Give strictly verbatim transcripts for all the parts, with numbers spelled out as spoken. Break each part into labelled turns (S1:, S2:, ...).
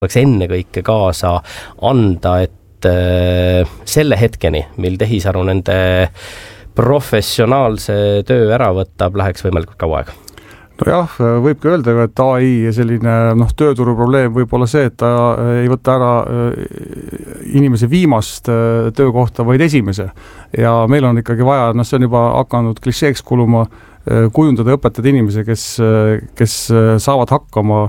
S1: oleks enne kõike kaasa anda, et selle hetkeni, mil tehisaru nende professionaalse töö ära võtab, läheks võimalikult kaua aega?
S2: Nojah, võibki öelda, et A I selline noh, tööturu probleem võib olla see, et ta ei võta ära inimese viimast töökohta, vaid esimese. Ja meil on ikkagi vaja, noh see on juba hakanud klišeeks kuluma, kujundada ja õpetada inimesi, kes, kes saavad hakkama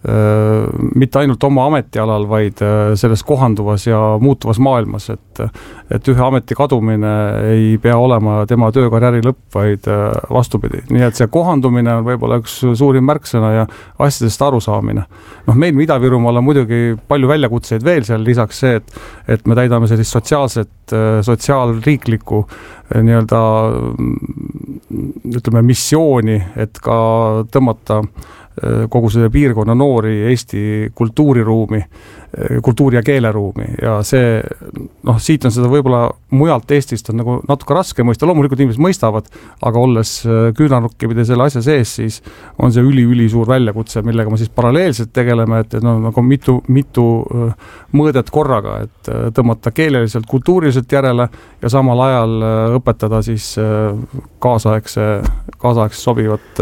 S2: mitte ainult oma ametialal, vaid selles kohanduvas ja muutuvas maailmas, et, et ühe ameti kadumine ei pea olema tema töökarjääri lõpp, vaid vastupidi. Nii et see kohandumine on võib-olla üks suurim märksõna ja asjadest arusaamine. Noh, meil Ida-Virumaal on muidugi palju väljakutseid veel seal, lisaks see, et, et me täidame sellist sotsiaalset, sotsiaalriiklikku nii-öelda ütleme missiooni, et ka tõmmata kogu selle piirkonna noori Eesti kultuuriruumi, kultuuri- ja keeleruumi ja see, noh, siit on seda võib-olla mujalt Eestist on nagu natuke raske mõista, loomulikult inimesed mõistavad, aga olles küünarnukki pidi selle asja sees, siis on see üli-üli suur väljakutse, millega me siis paralleelselt tegeleme, et no, nagu mitu, mitu mõõdet korraga, et tõmmata keeleliselt, kultuuriliselt järele ja samal ajal õpetada siis kaasaegse, kaasaegse sobivat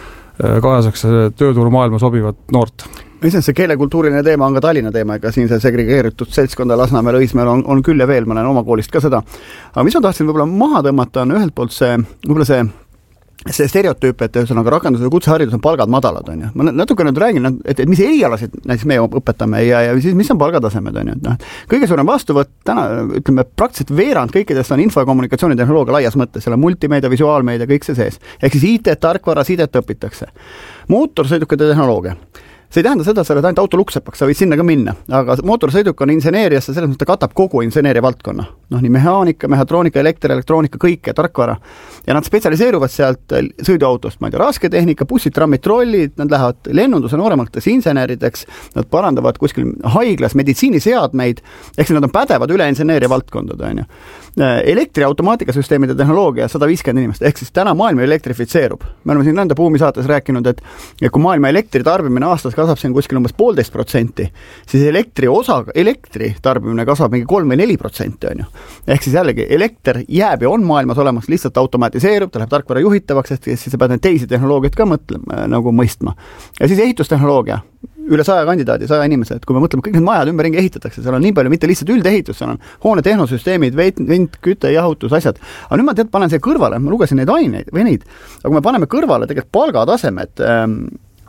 S2: kaasaks tööturumaailma sobivat noort.
S3: Isegi see keelekultuuriline teema on ka Tallinna teema, ega siin see segregeeritud seltskonda Lasnamäel, Õismäel on, on küll ja veel, ma olen oma koolist ka seda. Aga mis ma tahtsin võib-olla maha tõmmata, on ühelt poolt see, võib-olla see see stereotüüp, et ühesõnaga rakendus- ja kutseharidus on palgad madalad, on ju. Ma natuke nüüd räägin, et, et mis erialasid näiteks me õpetame ja, ja siis mis on palgatasemed, on ju. No, kõige suurem vastuvõtt täna, ütleme, praktiliselt veerand kõikidest on info- ja kommunikatsioonitehnoloogia laias mõttes, seal on multimeedia, visuaalmeedia, kõik see sees. Ehk siis I T, tarkvara, sidet õpitakse. Mootorsõidukite tehnoloogia. See ei tähenda seda, et sa oled ainult autoluksepaks, sa võid sinna ka minna, aga mootorsõiduk on inseneeriasse, selles mõttes ta katab kogu inseneeria valdkonna. Noh, nii mehaanika, mehhatroonika, elekter, elektroonika, kõike, tarkvara. Ja nad spetsialiseeruvad sealt sõiduautost, ma ei tea, rasketehnika, bussid, trammid, trollid, nad lähevad lennunduse nooremateks insenerideks, nad parandavad kuskil haiglas meditsiiniseadmeid, ehk nad on pädevad üle inseneeria valdkondad, on ju. Elektriautomaatikasüsteemide tehnoloogia sada viiskümmend inimest, ehk siis täna maailm elektrifitseerub. Me oleme siin nende buumi saates rääkinud, et kui maailma elektritarbimine aastas kasvab siin kuskil umbes poolteist protsenti, siis elektri osa, elektri tarbimine kasvab mingi kolm või neli protsenti, on ju. Ehk siis jällegi elekter jääb ja on maailmas olemas, lihtsalt automatiseerub, ta läheb tarkvara juhitavaks, et siis sa pead neid teisi tehnoloogiat ka mõtlema, nagu mõistma. Ja siis ehitustehnoloogia, üle saja kandidaadi, saja inimese, et kui me mõtleme, kõik need majad ümberringi ehitatakse, seal on nii palju, mitte lihtsalt üldehitus, seal on hoone tehnosüsteemid, vint, küte, jahutus, asjad. Aga nüüd ma tead, panen see kõrvale, ma lugesin neid aineid või neid, aga kui me paneme kõrvale tegelikult palgatasemed ähm,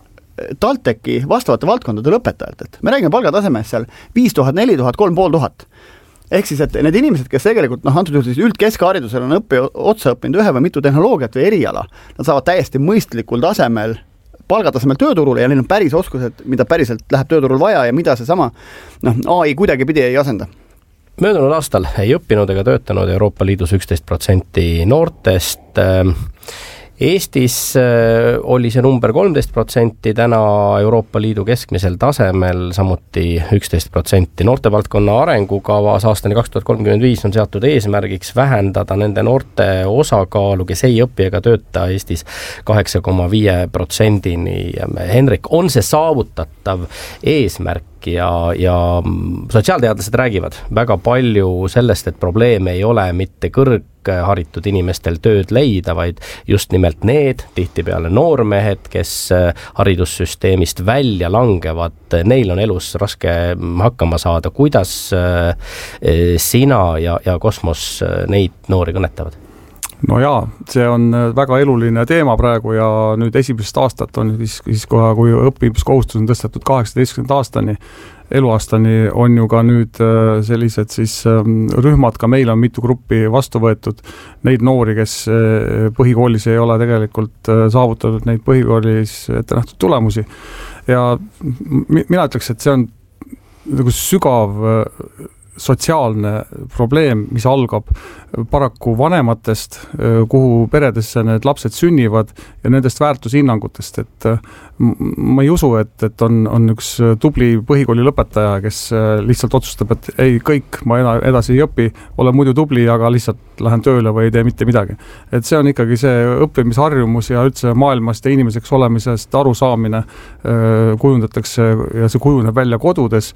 S3: TalTechi vastavate valdkondade lõpetajalt, et me räägime palgatasemest seal viis tuhat, neli tuhat, kolm pool tuhat. Ehk siis, et need inimesed, kes tegelikult, noh, antud juhul siis üldkeskharidusel on õppi otsa õppinud ühe või mitu tehnoloogiat või eriala, nad saavad täiesti mõistlikul tasemel palgatasemel tööturule ja neil on päris oskused, mida päriselt läheb tööturul vaja ja mida see sama noh, A I kuidagi pidi ei asenda.
S1: Möödunud aastal ei õppinud ega töötanud Euroopa Liidus üksteist protsenti noortest. Eestis oli see number kolmteist protsenti, täna Euroopa Liidu keskmisel tasemel samuti üksteist protsenti. Noortevaldkonna arengukavas aastani kaks tuhat kolmkümmend viis on seatud eesmärgiks vähendada nende noorte osakaalu, kes ei õpi ega tööta Eestis kaheksa koma viis protsendini. Henrik, on see saavutatav eesmärk? Ja, ja sotsiaalteadlased räägivad väga palju sellest, et probleem ei ole mitte kõrgharitud inimestel tööd leida, vaid just nimelt need tihtipeale noormehed, kes haridussüsteemist välja langevad, neil on elus raske hakkama saada. Kuidas sina ja, ja Kosmos neid noori kõnetavad?
S2: No jaa, see on väga eluline teema praegu ja nüüd esimesest aastat on siis, siis kohe, kui õppimiskohustus on tõstetud kaheksateistkümnenda aastani, eluaastani on ju ka nüüd sellised siis rühmad, ka meil on mitu gruppi vastu võetud neid noori, kes põhikoolis ei ole tegelikult saavutanud neid põhikoolis ette nähtud tulemusi. Ja mina ütleks, et see on nagu sügav sotsiaalne probleem, mis algab paraku vanematest, kuhu peredesse need lapsed sünnivad ja nendest väärtushinnangutest, et ma ei usu, et, et on, on üks tubli põhikooli lõpetaja, kes lihtsalt otsustab, et ei, kõik, ma edasi ei õpi, olen muidu tubli, aga lihtsalt lähen tööle või ei tee mitte midagi. Et see on ikkagi see õppimisharjumus ja üldse maailmast ja inimeseks olemisest arusaamine kujundatakse ja see kujuneb välja kodudes